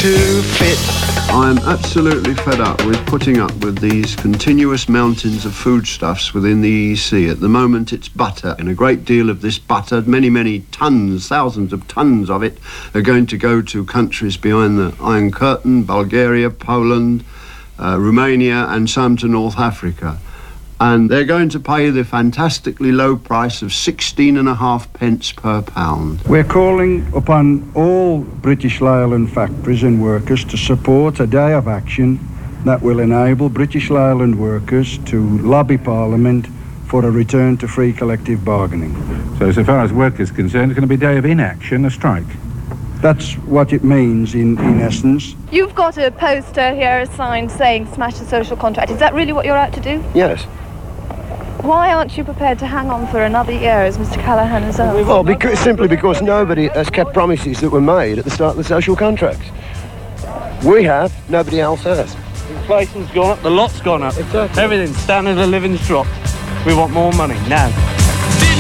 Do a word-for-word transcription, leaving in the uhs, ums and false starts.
to fit. I'm absolutely fed up with putting up with these continuous mountains of foodstuffs within the E E C. At the moment it's butter, and a great deal of this butter, many, many tons, thousands of tons of it, are going to go to countries behind the Iron Curtain, Bulgaria, Poland, uh, Romania, and some to North Africa. And they're going to pay the fantastically low price of sixteen and a half pence per pound. We're calling upon all British Leyland factories and workers to support a day of action that will enable British Leyland workers to lobby Parliament for a return to free collective bargaining. So, so far as work is concerned, it's going to be a day of inaction, a strike. That's what it means in, in essence. You've got a poster here, a sign saying smash the social contract. Is that really what you're out to do? Yes. Why aren't you prepared to hang on for another year, as Mister Callaghan has asked? Well, because, simply because nobody has kept promises that were made at the start of the social contract. We have, nobody else has. Inflation's gone up, the lot's gone up. Exactly. Everything, standard of living's dropped. We want more money now.